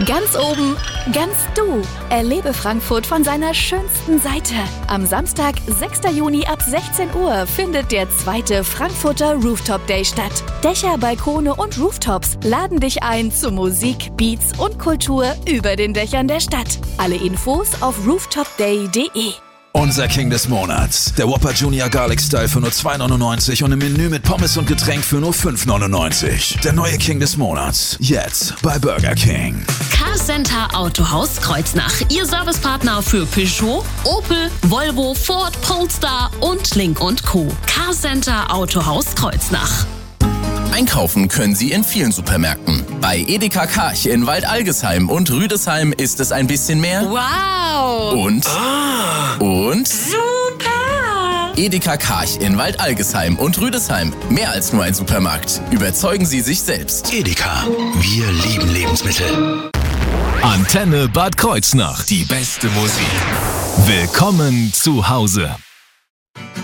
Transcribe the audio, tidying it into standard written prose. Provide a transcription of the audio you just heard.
Ganz oben, ganz du. Erlebe Frankfurt von seiner schönsten Seite. Am Samstag, 6. Juni ab 16 Uhr findet der 2. Frankfurter Rooftop Day statt. Dächer, Balkone und Rooftops laden dich ein zu Musik, Beats und Kultur über den Dächern der Stadt. Alle Infos auf rooftopday.de. Unser King des Monats. Der Whopper Junior Garlic Style für nur 2,99 und im Menü mit Pommes und Getränk für nur 5,99. Der neue King des Monats. Jetzt bei Burger King. Carcenter Autohaus Kreuznach. Ihr Servicepartner für Peugeot, Opel, Volvo, Ford, Polestar und Link & Co. Carcenter Autohaus Kreuznach. Einkaufen können Sie in vielen Supermärkten. Bei Edeka Karch in Waldalgesheim und Rüdesheim ist es ein bisschen mehr. Wow! Und? Super! Edeka Karch in Waldalgesheim und Rüdesheim. Mehr als nur ein Supermarkt. Überzeugen Sie sich selbst. Edeka, wir lieben Lebensmittel. Antenne Bad Kreuznach, die beste Musik. Willkommen zu Hause.